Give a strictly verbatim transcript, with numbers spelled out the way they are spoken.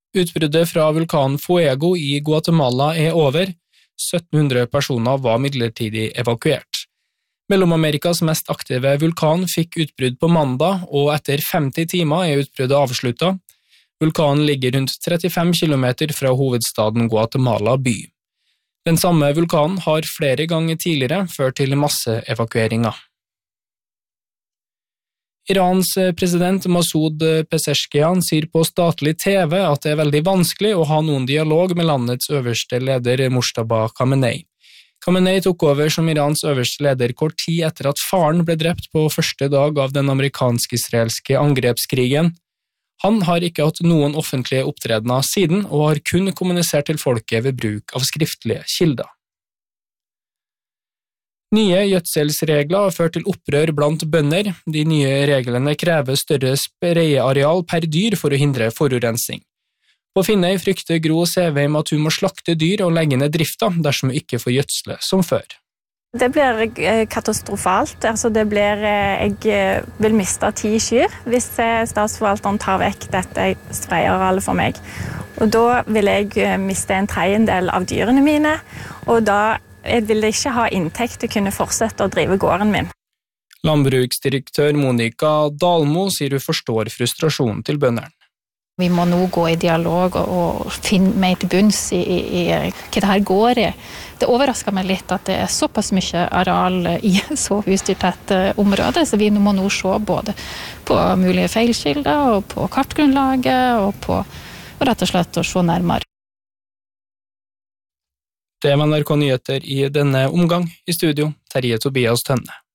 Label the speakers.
Speaker 1: Utbruddet fra vulkanen Fuego i Guatemala er over. sytten hundre personer var midlertidig evakuert. Mellom-Amerikas mest aktive vulkan fikk utbrudd på mandag, og etter femti timer er utbruddet avsluttet. Vulkanen ligger rundt trettifem kilometer fra hovedstaden Guatemala by. Den samme vulkanen har flere ganger tidligere ført til masseevakueringer. Irans president Masoud Pezeshkian sier på statlig T V at det er veldig vanskelig å ha noen dialog med landets øverste leder Mojtaba Khamenei. Khamenei tok over som Irans øverste leder kort tid etter at faren ble drept på første dag av den amerikansk-israelske angrepskrigen. Han har ikke hatt noen offentlige opptredener siden, og har kun kommunisert til folket ved bruk av skriftlige kilder. Nye gjødselsregler har ført til opprør blant bønder. De nye reglene krever større spreieareal per dyr for å hindre forurensning. På Finnøy frykter Gro Sevheim at hun må slakte dyr og legge ned drifta dersom hun ikke får gjødsle som før.
Speaker 2: Det blir katastrofalt. Altså det blir, jeg vil miste ti kyr hvis statsforvalteren tar vekk dette spreiearealet for meg. Og da vil jeg miste en tredjedel av dyrene mine, og da vil jeg ikke ha inntekt til å kunne fortsette å drive gården min.
Speaker 1: Landbruksdirektør Monica Dalmo sier hun forstår frustrasjonen til bøndene.
Speaker 3: Vi må nå gå i dialog og finne mer til bunns i, i, i hva det her går i. Det overrasker meg litt at det er såpass mye areal i så husdyrtett område, så vi må nå se både på mulige feilskilder og på kartgrunnlaget og på og rett og slett å se nærmere.
Speaker 1: Det var N R K Nyheter i denne omgang. I studio, Terje Tobias Tønne.